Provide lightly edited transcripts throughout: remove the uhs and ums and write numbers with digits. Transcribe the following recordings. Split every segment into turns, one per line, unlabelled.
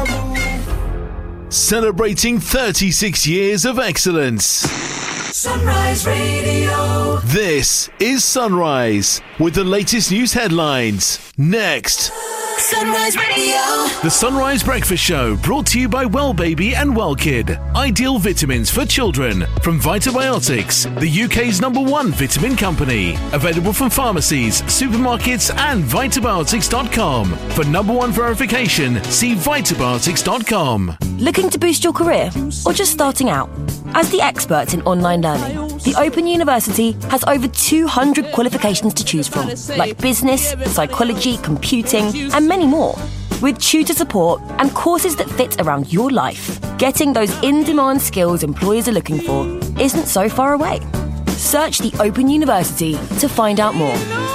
Celebrating 36 years of excellence.
Sunrise Radio.
This is Sunrise with the latest news headlines. Next.
Sunrise Radio.
The Sunrise Breakfast Show brought to you by Well Baby and Well Kid. Ideal vitamins for children from Vitabiotics, the UK's #1 vitamin company. Available from pharmacies, supermarkets and Vitabiotics.com. For #1 verification, see Vitabiotics.com.
Looking to boost your career or just starting out? As the experts in online learning, the Open University has over 200 qualifications to choose from, like business, psychology, computing, and many more. With tutor support and courses that fit around your life, getting those in-demand skills employers are looking for isn't so far away. Search the Open University to find out more.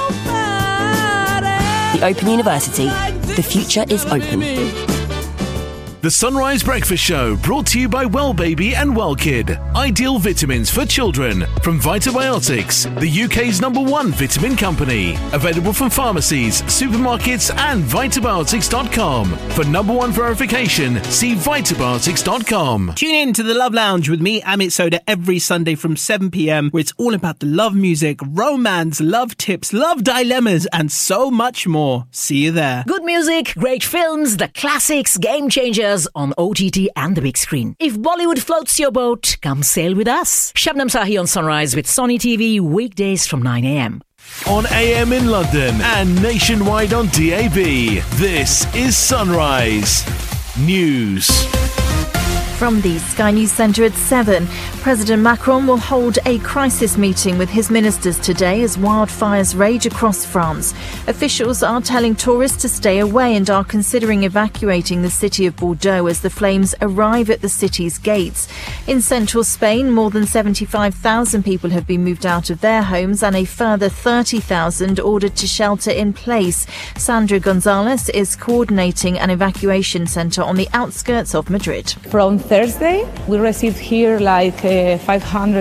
The Open University. The future is open.
The Sunrise Breakfast Show brought to you by Well Baby and Well Kid. Ideal vitamins for children from Vitabiotics, the UK's #1 vitamin company. Available from pharmacies, supermarkets and Vitabiotics.com. For #1 verification, see Vitabiotics.com.
Tune in to the Love Lounge with me, Amit Soda, every Sunday from 7 p.m, where it's all about the love music, romance, love tips, love dilemmas, and so much more. See you there.
Good music, great films, the classics, game changers on OTT and the big screen. If Bollywood floats your boat, come sail with us. Shabnam Sahi on Sunrise with Sony TV, weekdays from 9 a.m.
On AM in London and nationwide on DAB, this is Sunrise News.
From the Sky News Centre at 7, President Macron will hold a crisis meeting with his ministers today as wildfires rage across France. Officials are telling tourists to stay away and are considering evacuating the city of Bordeaux as the flames arrive at the city's gates. In central Spain, more than 75,000 people have been moved out of their homes and a further 30,000 ordered to shelter in place. Sandra Gonzalez is coordinating an evacuation centre on the outskirts of Madrid.
From Thursday, we received here 500